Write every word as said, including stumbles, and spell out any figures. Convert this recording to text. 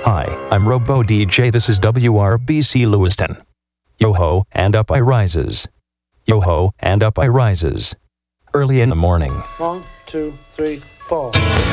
Hi, I'm Robo D J. This is W R B C Lewiston. Yo-ho, and up I rises. Yo-ho, and up I rises. Early in the morning. One, two, three, four.